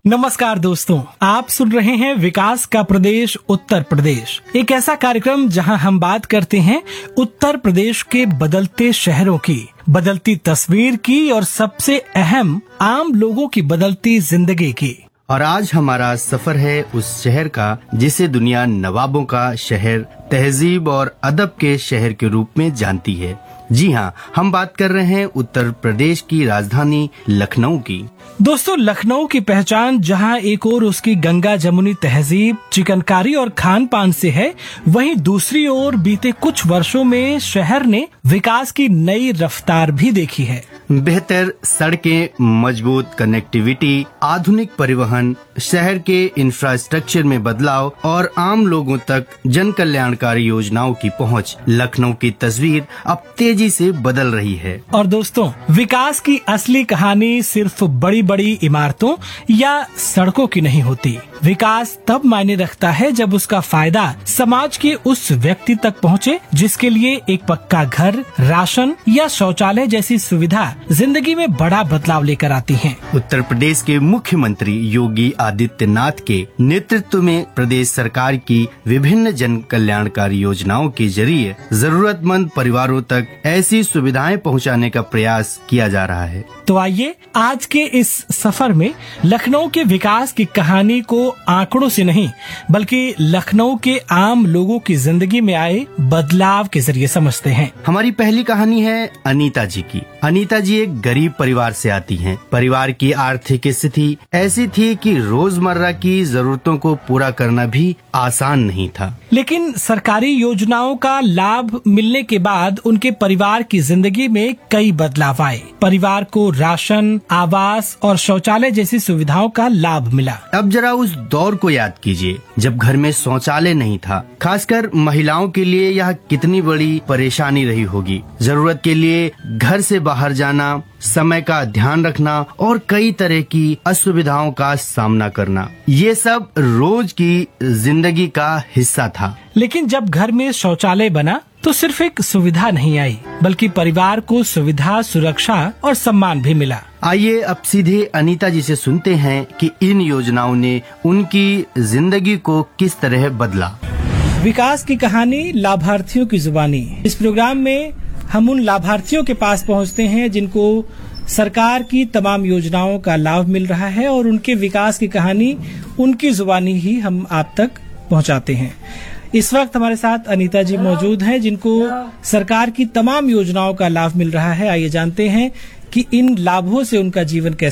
नमस्कार दोस्तों, आप सुन रहे हैं विकास का प्रदेश उत्तर प्रदेश, एक ऐसा कार्यक्रम जहां हम बात करते हैं उत्तर प्रदेश के बदलते शहरों की, बदलती तस्वीर की और सबसे अहम आम लोगों की बदलती जिंदगी की। और आज हमारा सफर है उस शहर का जिसे दुनिया नवाबों का शहर, तहजीब और अदब के शहर के रूप में जानती है। जी हाँ, हम बात कर रहे हैं उत्तर प्रदेश की राजधानी लखनऊ की। दोस्तों, लखनऊ की पहचान जहां एक ओर उसकी गंगा जमुनी तहजीब, चिकनकारी और खान पान से है, वहीं दूसरी ओर बीते कुछ वर्षों में शहर ने विकास की नई रफ्तार भी देखी है। बेहतर सड़कें, मजबूत कनेक्टिविटी, आधुनिक परिवहन, शहर के इंफ्रास्ट्रक्चर में बदलाव और आम लोगों तक जन कल्याणकारी योजनाओं की पहुंच, लखनऊ की तस्वीर अब तेजी से बदल रही है। और दोस्तों, विकास की असली कहानी सिर्फ बड़ी बड़ी इमारतों या सड़कों की नहीं होती। विकास तब मायने रखता है जब उसका फायदा समाज के उस व्यक्ति तक पहुंचे जिसके लिए एक पक्का घर, राशन या शौचालय जैसी सुविधा जिंदगी में बड़ा बदलाव लेकर आती हैं। उत्तर प्रदेश के मुख्यमंत्री योगी आदित्यनाथ के नेतृत्व में प्रदेश सरकार की विभिन्न जन कल्याणकारी योजनाओं के जरिए जरूरतमंद परिवारों तक ऐसी सुविधाएं पहुंचाने का प्रयास किया जा रहा है। तो आइए आज के इस सफर में लखनऊ के विकास की कहानी को आंकड़ों से नहीं बल्कि लखनऊ के आम लोगों की जिंदगी में आए बदलाव के जरिए समझते हैं। हमारी पहली कहानी है अनीता जी की। अनीता जी एक गरीब परिवार से आती हैं। परिवार की आर्थिक स्थिति ऐसी थी कि रोजमर्रा की जरूरतों को पूरा करना भी आसान नहीं था। लेकिन सरकारी योजनाओं का लाभ मिलने के बाद उनके परिवार की जिंदगी में कई बदलाव आए। परिवार को राशन, आवास और शौचालय जैसी सुविधाओं का लाभ मिला। अब जरा उस दौर को याद कीजिए जब घर में शौचालय नहीं था। खासकर महिलाओं के लिए यह कितनी बड़ी परेशानी रही होगी। जरूरत के लिए घर से बाहर जाना, समय का ध्यान रखना और कई तरह की असुविधाओं का सामना करना, ये सब रोज की जिंदगी का हिस्सा था। लेकिन जब घर में शौचालय बना तो सिर्फ एक सुविधा नहीं आई बल्कि परिवार को सुविधा, सुरक्षा और सम्मान भी मिला। आइए अब सीधे अनीता जी से सुनते हैं कि इन योजनाओं ने उनकी जिंदगी को किस तरह बदला। विकास की कहानी लाभार्थियों की जुबानी। इस प्रोग्राम में हम उन लाभार्थियों के पास पहुंचते हैं जिनको सरकार की तमाम योजनाओं का लाभ मिल रहा है और उनके विकास की कहानी उनकी जुबानी ही हम आप तक पहुंचाते हैं। इस वक्त हमारे साथ अनीता जी मौजूद हैं जिनको सरकार की तमाम योजनाओं का लाभ मिल रहा है। आइए जानते हैं कि इन लाभों से उनका जीवन कैसे